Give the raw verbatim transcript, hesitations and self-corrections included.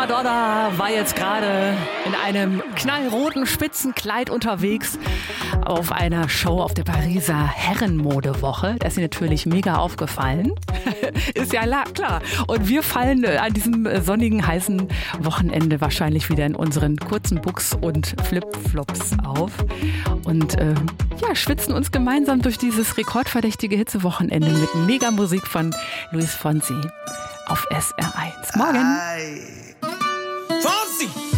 Madonna war jetzt gerade in einem knallroten Spitzenkleid unterwegs auf einer Show auf der Pariser Herrenmodewoche. Da ist sie natürlich mega aufgefallen. Ist ja klar. Und wir fallen an diesem sonnigen, heißen Wochenende wahrscheinlich wieder in unseren kurzen Bucks und Flipflops auf. Und äh, ja, schwitzen uns gemeinsam durch dieses rekordverdächtige Hitzewochenende mit Mega-Musik von Luis Fonsi auf S R eins. Morgen. Fonsi!